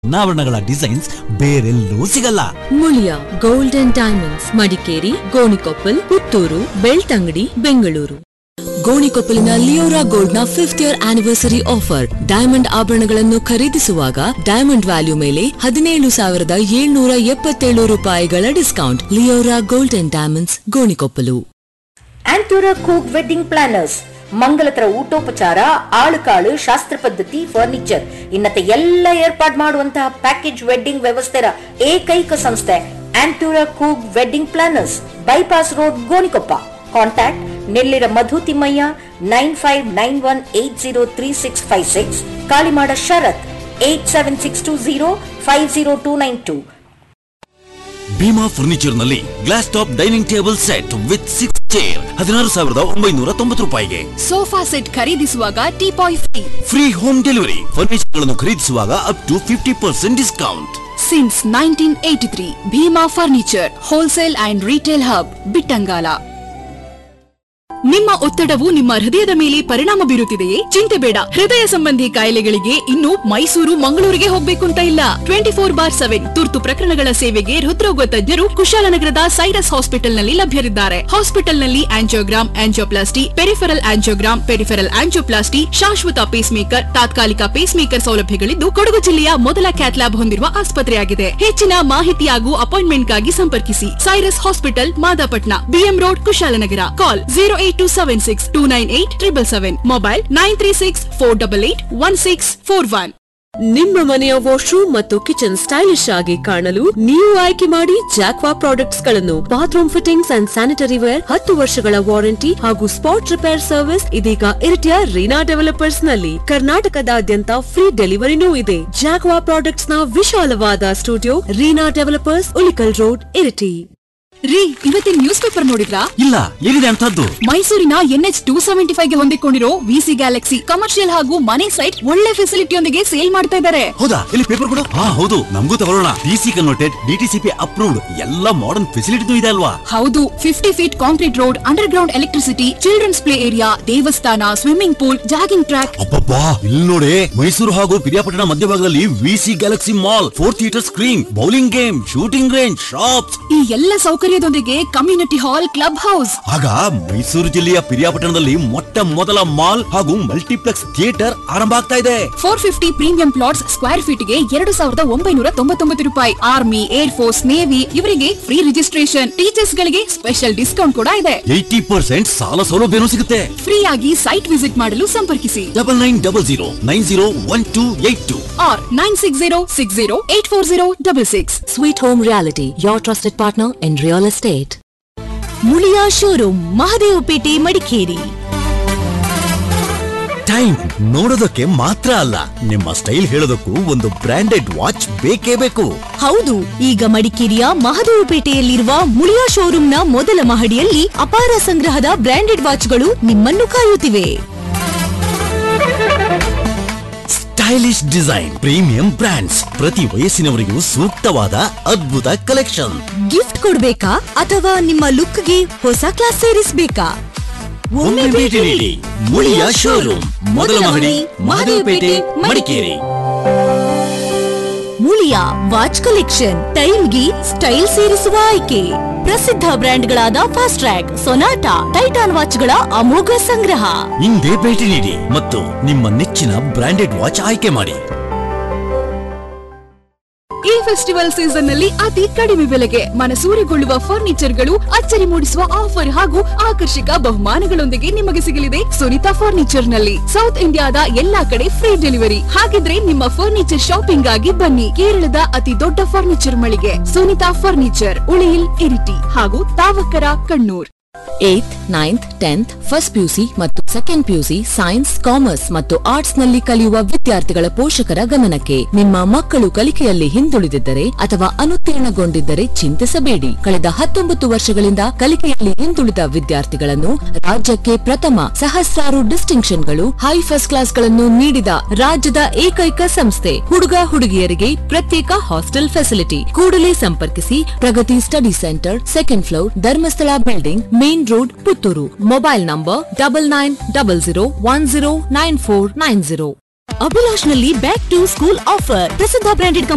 ಚಿನ್ನಾಭರಣಗಳ ಡಿಸೈನ್ಸ್ ಬೇರೆಲ್ಲೂ ಸಿಗಲ್ಲ. Muliya gold and diamonds, Madikeri, Gonikoppal, Puttur, Belthangady, Bengaluru. ಗೋಣಿಕೊಪ್ಪಲಿನ Leora gold ನ 5th year anniversary offer. Diamond ಆಭರಣಗಳನ್ನು ಖರೀದಿಸುವಾಗ ಡೈಮಂಡ್ ವ್ಯಾಲ್ಯೂ ಮೇಲೆ 17,777 ರೂಪಾಯಿಗಳ discount. Leora gold and diamonds, Gonikoppal. ಆಂಟೂರಾ ಕೂಕ್ wedding planners, ಮಂಗಲತರ ಊಟೋಪಚಾರ, ಆಳುಕಾಳು, ಶಾಸ್ತ್ರ ಪದ್ಧತಿ, ಫರ್ನಿಚರ್ ಇನ್ನತೆ ಎಲ್ಲ ಏರ್ಪಾಡು ಮಾಡುವಂತಹ ಪ್ಯಾಕೇಜ್ ವೆಡ್ಡಿಂಗ್ ವ್ಯವಸ್ಥೆಯ ಏಕೈಕ ಸಂಸ್ಥೆ ಆಂಟೂರಾ ಕೂಕ್ wedding planners, bypass road, Gonikoppa. Contact Nellira ಮಧು ತಿಮ್ಮಯ್ಯ 9591803656, ಕಾಳಿಮಾಡ ಶರತ್ 8762050292. ಭೀಮಾ ಫರ್ನಿಚರ್ ನಲ್ಲಿ glass top dining table set with 6 chair 16,990 ರೂಪಾಯಿಗೆ. ಸೋಫಾ ಸೆಟ್ ಖರೀದಿಸುವಾಗ teapoy free home delivery. Furniture ಗಳನ್ನು ಖರೀದಿಸುವಾಗ up to 50% discount. Since 1983 Bima furniture wholesale and retail hub, Bittangala. ನಿಮ್ಮ ಒತ್ತಡವು ನಿಮ್ಮ ಹೃದಯದ ಮೇಲೆ ಪರಿಣಾಮ ಬೀರುತ್ತಿದೆಯೇ? ಚಿಂತೆ ಬೇಡ. ಹೃದಯ ಸಂಬಂಧಿ ಕಾಯಿಲೆಗಳಿಗೆ ಇನ್ನು ಮೈಸೂರು, ಮಂಗಳೂರಿಗೆ ಹೋಗಬೇಕು ಅಂತ ಇಲ್ಲ. 24/7 ತುರ್ತು ಪ್ರಕರಣಗಳ ಸೇವೆಗೆ ಹೃದ್ರೋಗ ತಜ್ಞರು ಕುಶಾಲನಗರದ Cyrus ಹಾಸ್ಪಿಟಲ್ನಲ್ಲಿ ಲಭ್ಯರಿದ್ದಾರೆ. ಹಾಸ್ಪಿಟಲ್ನಲ್ಲಿ angiogram, angioplasty, peripheral angiogram, peripheral angioplasty, ಶಾಶ್ವತ ಪೇಸ್ ಮೇಕರ್, ತಾತ್ಕಾಲಿಕ ಪೇಸ್ ಮೇಕರ್ ಸೌಲಭ್ಯಗಳಿದ್ದು ಕೊಡಗು ಜಿಲ್ಲೆಯ ಮೊದಲ ಕ್ಯಾತ್ ಲ್ಯಾಬ್ ಹೊಂದಿರುವ ಆಸ್ಪತ್ರೆಯಾಗಿದೆ. ಹೆಚ್ಚಿನ ಮಾಹಿತಿ ಹಾಗೂ ಅಪಾಯಿಂಟ್ಮೆಂಟ್ಗಾಗಿ ಸಂಪರ್ಕಿಸಿ. Cyrus hospital, Madapatna, BM road, Kushalnagar. ಕಾಲ್ 08276298777. ಮೊಬೈಲ್ 9364881641. ನಿಮ್ಮ ಮನೆಯ ವಾಶ್ರೂಮ್ ಮತ್ತು ಕಿಚನ್ ಸ್ಟೈಲಿಶ್ ಆಗಿ ಕಾಣಲು ನೀವು ಆಯ್ಕೆ ಮಾಡಿ ಜಾಕ್ವಾ ಪ್ರಾಡಕ್ಟ್ಸ್ ಗಳನ್ನು. Bathroom fittings and sanitary wear, 10 ವರ್ಷಗಳ ವಾರಂಟಿ ಹಾಗೂ ಸ್ಪಾಟ್ ರಿಪೇರ್ ಸರ್ವಿಸ್ ಇದೀಗ ಇರಿಟಿಯ ರೀನಾ ಡೆವಲಪರ್ಸ್ ನಲ್ಲಿ. ಕರ್ನಾಟಕದಾದ್ಯಂತ ಫ್ರೀ ಡೆಲಿವರಿನೂ ಇದೆ. ಜಾಕ್ವಾ ಪ್ರಾಡಕ್ಟ್ಸ್ ನ ವಿಶಾಲವಾದ studio, Reena developers, Ulikkal road, Iritty. ರೀ, ಇವತ್ತಿನ ನ್ಯೂಸ್ ಪೇಪರ್ ನೋಡಿದ್ರಾ? ಇಲ್ಲ, ಏನಿದೆ ಅಂತದ್ದು? ಮೈಸೂರಿನ NH 275 ಗೆ ಹೊಂದಿಕೊಂಡಿರೋ ವಿಸಿ ಗ್ಯಾಲಕ್ಸಿ ಕಮರ್ಷಿಯಲ್ ಹಾಗೂ ಮನೆ ಸೈಟ್ ಒಳ್ಳೆ ಫೆಸಿಲಿಟಿಯೊಂದಿಗೆ ಸೇಲ್ ಮಾಡ್ತಾ ಇದ್ದಾರೆ. ಹೌದಾ? ಇಲ್ಲಿ ಪೇಪರ್ ಕೊಡು. ಹೌದು, ನಮಗೂ ತಗೊಳ್ಳೋಣ. DC ಕನ್ವರ್ಟೆಡ್, DTCP ಅಪ್ರೂವ್ಡ್, ಎಲ್ಲ ಮಾಡರ್ನ್ ಫೆಸಿಲಿಟಿ ಇದೆ ಅಲ್ವಾ? ಹೌದು, 50 feet concrete road, under ground electricity, children's play area, ದೇವಸ್ಥಾನ, ಸ್ವಿಮ್ಮಿಂಗ್ ಪೂಲ್, ಜಾಗಿಂಗ್ ಟ್ರ್ಯಾಕ್. ಅಬ್ಬಬ್ಬಾ, ಇಲ್ಲಿ ನೋಡಿ, ಮೈಸೂರು ಹಾಗೂ ಪಿರಿಯಾಪಟ್ಟಣ ಮಧ್ಯಭಾಗದಲ್ಲಿ VC Galaxy mall, 4 theatre screen, bowling game, shooting range, shops, ಈ ಎಲ್ಲ ಸೌಕರ್ಯದೊಂದಿಗೆ ಕಮ್ಯುನಿಟಿ ಹಾಲ್, ಕ್ಲಬ್ ಹೌಸ್. ಆಗ ಮೈಸೂರು ಜಿಲ್ಲೆಯ ಪಿರಿಯಾಪಟ್ಟಣದಲ್ಲಿ ಮೊಟ್ಟ ಮೊದಲ ಮಾಲ್ ಹಾಗೂ ಮಲ್ಟಿಪ್ಲೆಕ್ಸ್ ಥಿಯೇಟರ್ ಆರಂಭ ಆಗ್ತಾ ಇದೆ. 450 ಪ್ರೀಮಿಯಂ ಪ್ಲಾಟ್ಸ್ ಸ್ಕ್ವೇರ್ ಫೀಟ್ ಗೆ 2,999 ರೂಪಾಯಿ. ಆರ್ಮಿ, ಏರ್ ಫೋರ್ಸ್, ನೇವಿ ಇವರಿಗೆ ಫ್ರೀ ರಿಜಿಸ್ಟ್ರೇಷನ್. ಟೀಚರ್ಸ್ ಗಳಿಗೆ ಸ್ಪೆಷಲ್ ಡಿಸ್ಕೌಂಟ್ ಕೂಡ ಇದೆ. 80% ಸಾಲ ಸೌಲಭ್ಯನೂ ಸಿಗುತ್ತೆ. ಫ್ರೀ ಆಗಿ ಸೈಟ್ ವಿಸಿಟ್ ಮಾಡಲು ಸಂಪರ್ಕಿಸಿ 9900901282 or 9606084066. Sweet Home Reality, your trusted partner in real estate. Muliya showroom, Mahadevapete, Madikeri. Time ನೋಡೋದಕ್ಕೆ ಮಾತ್ರ ಅಲ್ಲ, ನಿಮ್ಮ ಸ್ಟೈಲ್ ಹೇಳೋದಕ್ಕೂ ಒಂದು ಬ್ರಾಂಡೆಡ್ ವಾಚ್ ಬೇಕೇ ಬೇಕು. ಹೌದು, ಈಗ ಮಡಿಕೇರಿಯ ಮಹದೇವಪೇಟೆಯಲ್ಲಿರುವ ಮುಳಿಯಾ ಶೋರೂಮ್ನ ಮೊದಲ ಮಹಡಿಯಲ್ಲಿ ಅಪಾರ ಸಂಗ್ರಹದ ಬ್ರಾಂಡೆಡ್ ವಾಚ್ಗಳು ನಿಮ್ಮನ್ನು ಕಾಯುತ್ತಿವೆ. ಸ್ಟೈಲಿಶ್ ಡಿಸೈನ್, ಪ್ರೀಮಿಯಂ ಬ್ರಾಂಡ್ಸ್, ಪ್ರತಿ ವಯಸ್ಸಿನವರಿಗೂ ಸೂಕ್ತವಾದ ಅದ್ಭುತ ಕಲೆಕ್ಷನ್. ಗಿಫ್ಟ್ ಕೊಡ್ಬೇಕಾ ಅಥವಾ ನಿಮ್ಮ ಲುಕ್ಗೆ ಹೊಸ ಕ್ಲಾಸ್ ಸೇರಿಸಬೇಕಾ? ಒಮ್ಮೆ ಭೇಟಿ ನೀಡಿ. ಮುಳಿಯಾ ಶೋರೂಮ್, ಮೊದಲ ಮಹಡಿ, ಮಹದೇವಪೇಟೆ, ಮಡಿಕೇರಿ. ಮುಳಿಯಾ ವಾಚ್ ಕಲೆಕ್ಷನ್, ಟೈಮ್ಗೆ ಸ್ಟೈಲ್ ಸೇರಿಸುವ ಆಯ್ಕೆ. ಪ್ರಸಿದ್ಧ ಬ್ರ್ಯಾಂಡ್ಗಳಾದ ಫಾಸ್ಟ್ ಟ್ರ್ಯಾಕ್, ಸೊನಾಟಾ, ಟೈಟಾನ್ ವಾಚ್ಗಳ ಅಮೋಘ ಸಂಗ್ರಹ. ಹಿಂದೆ ಭೇಟಿ ನೀಡಿ ಮತ್ತು ನಿಮ್ಮ ನೆಚ್ಚಿನ ಬ್ರಾಂಡೆಡ್ ವಾಚ್ ಆಯ್ಕೆ ಮಾಡಿ. ಈ ಫೆಸ್ಟಿವಲ್ ಸೀಸನ್ ನಲ್ಲಿ ಅತಿ ಕಡಿಮೆ ಬೆಲೆಗೆ ಮನಸೂರೆಗೊಳ್ಳುವ ಫರ್ನಿಚರ್ಗಳು, ಅಚ್ಚರಿ ಮೂಡಿಸುವ ಆಫರ್ ಹಾಗೂ ಆಕರ್ಷಕ ಬಹುಮಾನಗಳೊಂದಿಗೆ ನಿಮಗೆ ಸಿಗಲಿದೆ ಸುನಿತಾ ಫರ್ನಿಚರ್ ನಲ್ಲಿ. ಸೌತ್ ಇಂಡಿಯಾದ ಎಲ್ಲಾ ಕಡೆ ಫ್ರೀ ಡೆಲಿವರಿ. ಹಾಗಿದ್ರೆ ನಿಮ್ಮ ಫರ್ನಿಚರ್ ಶಾಪಿಂಗ್ ಆಗಿ ಬನ್ನಿ. ಕೇರಳದ ಅತಿ ದೊಡ್ಡ ಫರ್ನಿಚರ್ ಮಳಿಗೆ ಸುನಿತಾ ಫರ್ನಿಚರ್, ಉಳಿಯಿಲ್, ಇರಿಟಿ ಹಾಗೂ ತಾವಕರ, Kannur. 8th, 9th, 10th, first PUC ಮತ್ತು ಸೆಕೆಂಡ್ PUC ಸೈನ್ಸ್, ಕಾಮರ್ಸ್ ಮತ್ತು ಆರ್ಟ್ಸ್ ನಲ್ಲಿ ಕಲಿಯುವ ವಿದ್ಯಾರ್ಥಿಗಳ ಪೋಷಕರ ಗಮನಕ್ಕೆ. ನಿಮ್ಮ ಮಕ್ಕಳು ಕಲಿಕೆಯಲ್ಲಿ ಹಿಂದುಳಿದಿದ್ದರೆ ಅಥವಾ ಅನುತ್ತೀರ್ಣಗೊಂಡಿದ್ದರೆ ಚಿಂತಿಸಬೇಡಿ. ಕಳೆದ 19 ವರ್ಷಗಳಿಂದ ಕಲಿಕೆಯಲ್ಲಿ ಹಿಂದುಳಿದ ವಿದ್ಯಾರ್ಥಿಗಳನ್ನು ರಾಜ್ಯಕ್ಕೆ ಪ್ರಥಮ, ಸಹಸ್ರಾರು ಡಿಸ್ಟಿಂಕ್ಷನ್ಗಳು, ಹೈ ಫಸ್ಟ್ ಕ್ಲಾಸ್ಗಳನ್ನು ನೀಡಿದ ರಾಜ್ಯದ ಏಕೈಕ ಸಂಸ್ಥೆ. ಹುಡುಗ ಹುಡುಗಿಯರಿಗೆ ಪ್ರತ್ಯೇಕ ಹಾಸ್ಟೆಲ್ ಫೆಸಿಲಿಟಿ. ಕೂಡಲೇ ಸಂಪರ್ಕಿಸಿ. ಪ್ರಗತಿ study centre, 2nd floor, Dharmasthala building, main road, Puttur. Mobile number 9900109490. Abhilash ನಲ್ಲಿ ಬ್ಯಾಕ್ ಟು ಸ್ಕೂಲ್ ಆಫರ್. ಪ್ರಸಿದ್ಧ ಬ್ರಾಂಡೆಡ್